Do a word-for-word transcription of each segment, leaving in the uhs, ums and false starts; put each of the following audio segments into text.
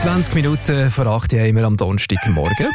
zwanzig Minuten vor acht haben wir am Donnerstagmorgen.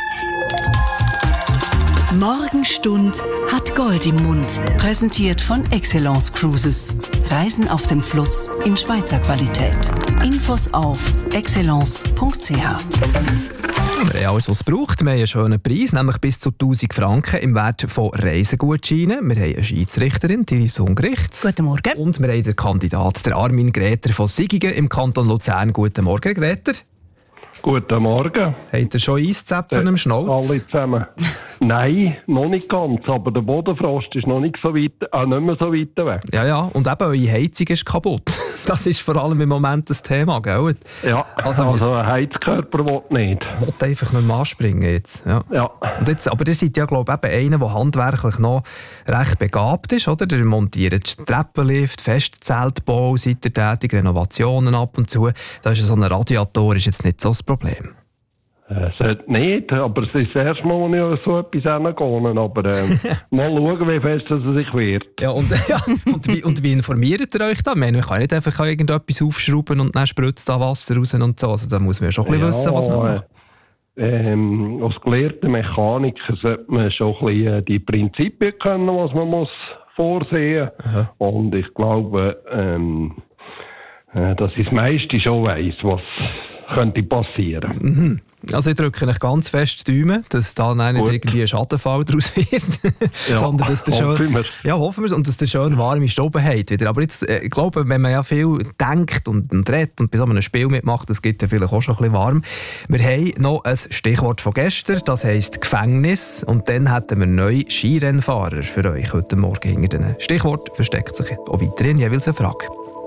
Morgenstund hat Gold im Mund. Präsentiert von Excellence Cruises. Reisen auf dem Fluss in Schweizer Qualität. Infos auf excellence punkt c h. Wir haben alles, was es braucht. Wir haben einen schönen Preis, nämlich bis zu tausend Franken im Wert von Reisegutscheinen. Wir haben eine Schiedsrichterin, Iris Ungericht. Guten Morgen. Und wir haben den Kandidat, der Armin Gräter von Sigigen im Kanton Luzern. Guten Morgen, Gräter. Guten Morgen. Habt ihr schon Eiszäpfen im Schnauz? Alle zusammen. Nein, noch nicht ganz, aber der Bodenfrost ist noch nicht, so weit, äh, nicht mehr so weit weg. Ja, ja, und eben eure Heizung ist kaputt. Das ist vor allem im Moment das Thema, gell? Ja, also, also ein Heizkörper will nicht. Will einfach nicht mehr anspringen jetzt. Ja. Ja. Und jetzt, aber ihr seid ja, glaube ich, eben einer, der handwerklich noch recht begabt ist, oder? Ihr montiert Treppenlift, Festzeltbau, seid ihr tätig, Renovationen ab und zu. Da ist so ein Radiator ist jetzt nicht so das Problem. Es sollte nicht, aber es ist das erste Mal, wo ich auf so etwas hingehe. Aber äh, mal schauen, wie fest es sich wird. Ja, und, ja, und, wie, und wie informiert ihr euch da? Ich meine, man kann nicht einfach irgendetwas aufschrauben und dann spritzt da Wasser raus und so. Also da muss man ja schon ein bisschen ja, wissen, was man macht. Ähm, als gelehrter Mechaniker sollte man schon ein bisschen die Prinzipien kennen, was man muss vorsehen muss. Und ich glaube, ähm, äh, dass ich das meiste schon weiss, was könnte passieren. Mhm. Also ich drücke euch ganz fest die Daumen, dass da nicht Gut. irgendwie ein Schadenfall daraus wird, Ja, sondern dass der schön, hoffen wir. ja, hoffen wir und dass der schön warme Stube hat wieder. Aber jetzt, äh, ich glaube, wenn man ja viel denkt und, und redet und bei so einem Spiel mitmacht, das gibt ja vielleicht auch schon ein bisschen warm. Wir haben noch ein Stichwort von gestern, das heisst Gefängnis, und dann hätten wir neue Skirennfahrer für euch heute Morgen. Hinter diesen Stichwort versteckt sich auch weiterhin jeweils eine Frage.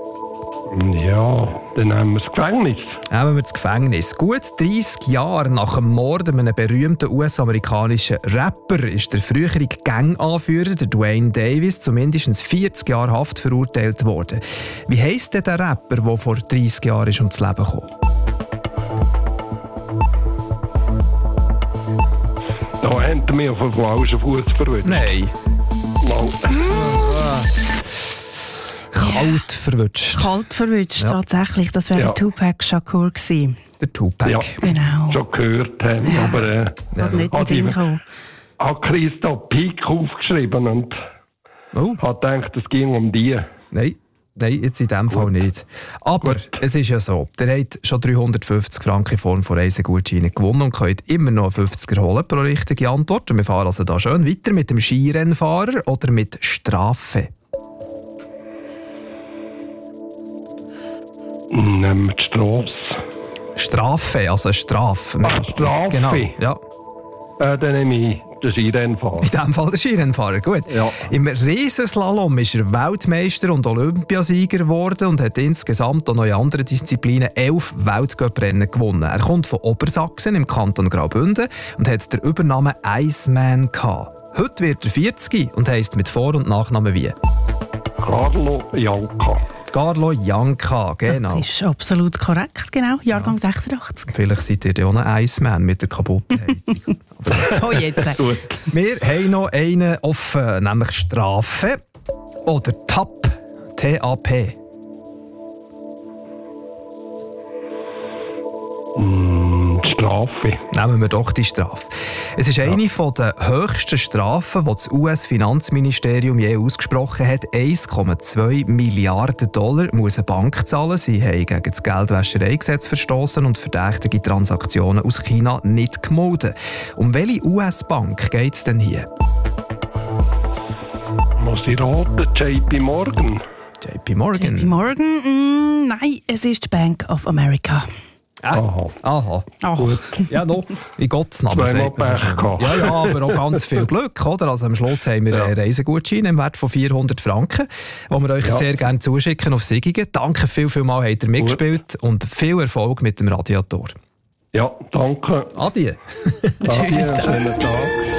Ja, dann nehmen wir das Gefängnis. Nehmen wir das Gefängnis. Gut dreissig Jahre nach dem Mord an einem berühmten U S-amerikanischen Rapper ist der frühere Gang-Anführer, der Dwayne Davis, zu mindestens vierzig Jahren Haft verurteilt worden. Wie heisst denn der Rapper, der vor dreissig Jahren ist ums Leben kam? Da haben wir mich auf den falschen Fuß verwirrt. Nein. Mal. Kalt verwutscht. Kalt verwünscht, Ja. tatsächlich. Das wäre Ja. der Tupac Shakur gewesen. Der Tupac. Ja, Genau. schon gehört haben, Ja. aber äh, Hat nicht in den hat Sinn ich- gekommen. hat Christa Pik aufgeschrieben und Oh, hat gedacht, es ging um die. nein. Nein, jetzt in diesem Fall nicht. Aber Gut. es ist ja so, ihr habt schon dreihundertfünfzig Franken in Form von Reisegutscheinen gewonnen und könnt immer noch fünfziger holen pro richtige Antwort. Und wir fahren also da schön weiter mit dem Skirennfahrer oder mit Strafe. Nehmen wir die Strasse. Strafe, also eine Strafe. Ach, Strafe. Genau, ja. Äh, dann nehme ich den Skirennfahrer. In diesem Fall der Skirennfahrer, gut. Ja. Im Riesenslalom ist er Weltmeister und Olympiasieger geworden und hat insgesamt auch noch in anderen Disziplinen elf Weltcuprennen gewonnen. Er kommt von Obersachsen im Kanton Graubünden und hat den Übernamen Iceman gehabt. Heute wird er vierzig und heisst mit Vor- und Nachnamen wie? Carlo Janka. Carlo Janka, genau. Das ist absolut korrekt, genau. Jahrgang sechsundachtzig. Vielleicht seid ihr ja auch ein Iceman mit der kaputten Heizung. So, jetzt. Gut. Wir haben noch einen offen, nämlich Strafe oder T A P. T A P. Mm, die Strafe. Nehmen wir doch die Strafe. Es ist eine von der höchsten Strafen, die das U S-Finanzministerium je ausgesprochen hat. eins Komma zwei Milliarden Dollar muss eine Bank zahlen. Sie haben gegen das Geldwäschereigesetz verstoßen und verdächtige Transaktionen aus China nicht gemeldet. Um welche U S-Bank geht es denn hier? Muss ich raten? J P Morgan. J P Morgan. J P Morgan? Mm, nein, es ist Bank of America. Ah, Aha. aha. Oh. Gut. Ja, noch. In Gottes Namen. Zweimal sagt man so Pech schön. gehabt. Ja, ja, aber auch ganz viel Glück. Oder? Also am Schluss haben wir Ja. einen Reisegutschein im Wert von vierhundert Franken, den wir euch Ja. sehr gerne zuschicken auf Sigigen. Danke viel, viel mal, habt ihr mitgespielt und viel Erfolg mit dem Radiator. Ja, danke. Adieu. Adieu, schönen Tag.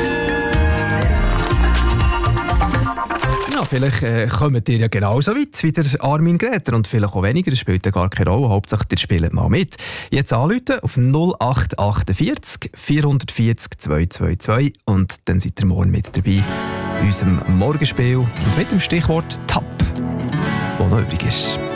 Ja, vielleicht äh, kommt ihr ja genauso weit wie der Armin Gräter und vielleicht auch weniger, das spielt ja gar keine Rolle. Hauptsache, ihr spielt mal mit. Jetzt anrufen auf null acht achtundvierzig vierhundertvierzig zweihundertzweiundzwanzig und dann seid ihr morgen mit dabei in unserem Morgenspiel und mit dem Stichwort T A P, das noch übrig ist.